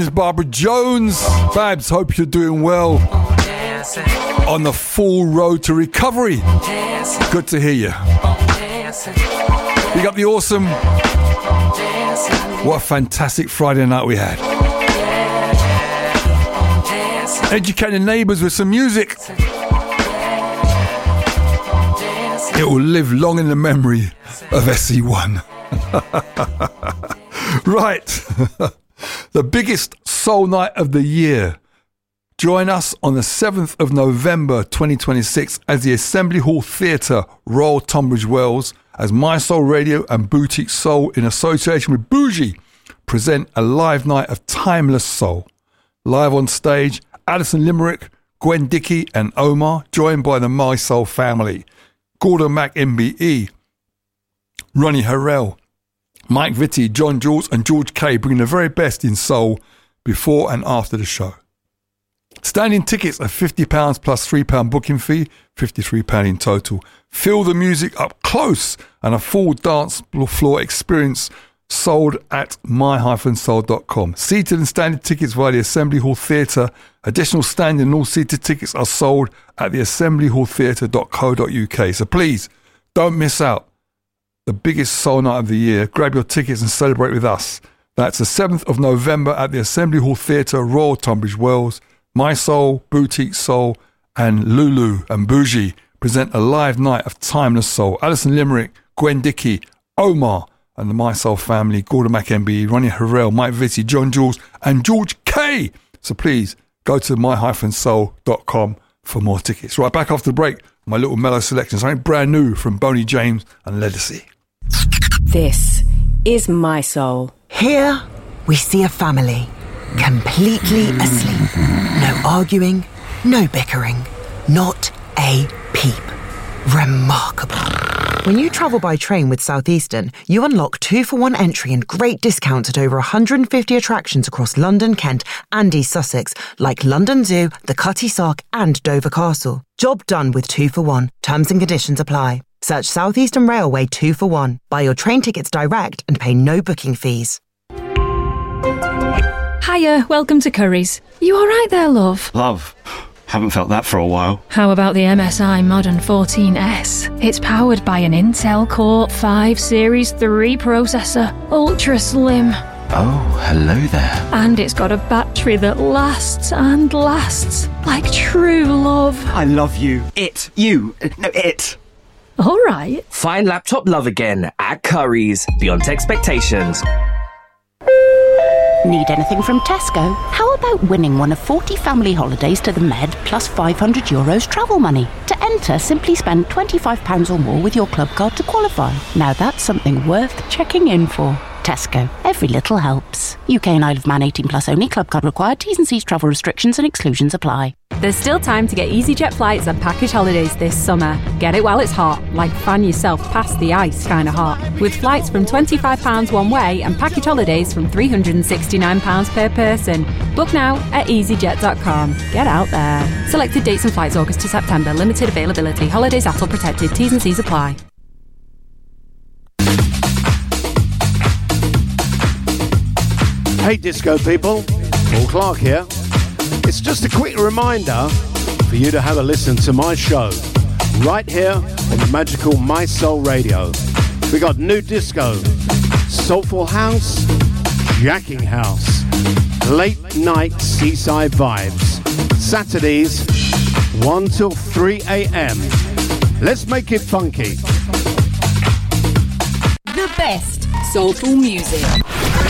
It's Barbara Jones. Babs, hope you're doing well. On the full road to recovery. Good to hear you. You got the awesome. What a fantastic Friday night we had. Educating neighbours with some music. It will live long in the memory of SE1. Right. The biggest soul night of the year. Join us on the 7th of November 2026 as the Assembly Hall Theatre, Royal Tunbridge Wells, as My Soul Radio and Boutique Soul in association with Bougie present a live night of timeless soul. Live on stage, Alison Limerick, Gwen Dickey and Omar, joined by the My Soul family. Gordon Mac MBE, Ronnie Harrell, Mike Vitti, John Jules and George Kay bringing the very best in soul before and after the show. Standing tickets are £50 plus £3 booking fee, £53 in total. Feel the music up close and a full dance floor experience sold at my-soul.com. Seated and standing tickets via the Assembly Hall Theatre. Additional standing and all-seated tickets are sold at the assemblyhalltheatre.co.uk. So please, don't miss out the biggest soul night of the year. Grab your tickets and celebrate with us. That's the 7th of November at the Assembly Hall Theatre, Royal Tunbridge Wells. My Soul, Boutique Soul and Lulu and Bougie present a live night of timeless soul. Alison Limerick, Gwen Dickey, Omar and the My Soul family, Gordon Mac MBE, Ronnie Harrell, Mike Vitti, John Jules and George Kay. So please go to my-soul.com for more tickets. Right, back after the break, my little mellow selection. Something brand new from Boney James and Ledisi. This is My Soul. Here we see a family completely asleep. No arguing, no bickering, not a peep. Remarkable. When you travel by train with Southeastern, you unlock 2-for-1 entry and great discounts at over 150 attractions across London, Kent and East Sussex, like London Zoo, the Cutty Sark and Dover Castle. Job done with 2-for-1. Terms and conditions apply. Search Southeastern Railway 2-for-1. Buy your train tickets direct and pay no booking fees. Hiya, welcome to Curry's. You alright there, love? Love. Haven't felt that for a while. How about the MSI Modern 14S? It's powered by an Intel Core 5 Series 3 processor, ultra slim. Oh, hello there. And it's got a battery that lasts and lasts, like true love. I love you. It. Alright. Find laptop love again at Curry's. Beyond expectations. Need anything from Tesco? How about winning one of 40 family holidays to the Med plus €500 travel money? To enter, simply spend £25 or more with your club card to qualify. Now that's something worth checking in for. Tesco. Every little helps. UK and Isle of Man 18 plus only. Club card required. T's and C's travel restrictions and exclusions apply. There's still time to get EasyJet flights and package holidays this summer. Get it while it's hot, like fan yourself past the ice kind of hot. With flights from £25 one way and package holidays from £369 per person. Book now at easyjet.com. Get out there. Selected dates and flights August to September. Limited availability. Holidays ATOL protected. T's and C's apply. Hey disco people, Paul Clark here. It's just a quick reminder for you to have a listen to my show right here on the magical My Soul Radio. We got new disco, soulful house, jacking house, late night seaside vibes. Saturdays 1 till 3 a.m. Let's make it funky. The best soulful music.